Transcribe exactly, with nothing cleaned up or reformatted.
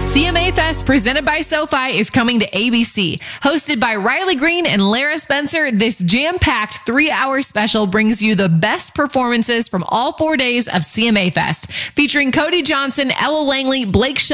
C M A Fest presented by SoFi is coming to A B C. Hosted by Riley Green and Lara Spencer, this jam-packed three-hour special brings you the best performances from all four days of C M A Fest, featuring Cody Johnson, Ella Langley, Blake